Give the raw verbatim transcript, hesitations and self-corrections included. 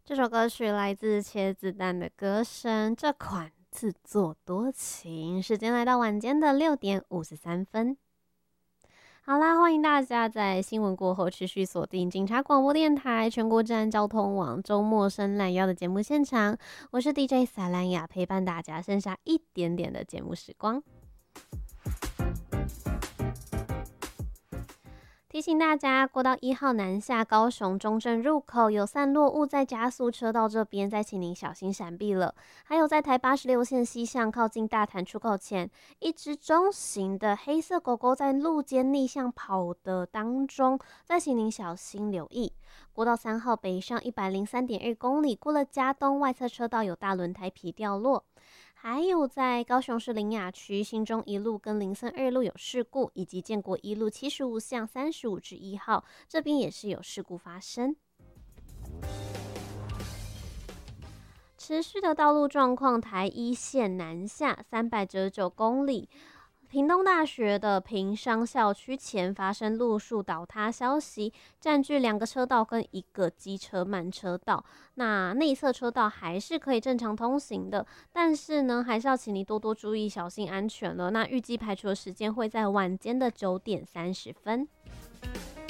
这首歌曲来自茄子蛋的歌声，这款自作多情。时间来到晚间的六点五十三分。好啦，欢迎大家在新闻过后持续锁定警察广播电台全国治安交通网周末深蓝腰的节目现场，我是 D J 撒兰雅，陪伴大家剩下一点点的节目时光。提醒大家，国道一号南下高雄中正入口有散落物在加速车道这边，再请您小心闪避了。还有在台八十六线西向靠近大潭出口前，一只中型的黑色狗狗在路肩逆向跑的当中，再请您小心留意。国道三号北上一百零三点二公里，过了嘉东外侧车道有大轮胎皮掉落。还有在高雄市林雅区新中一路跟林森二路有事故，以及建国一路七十五巷三十五至一号这边也是有事故发生。持续的道路状况，台一线南下三百九十九公里。屏东大学的屏商校区前发生路树倒塌消息，占据两个车道跟一个机车慢车道。那内侧车道还是可以正常通行的，但是呢，还是要请你多多注意，小心安全了。那预计排除的时间会在晚间的九点三十分。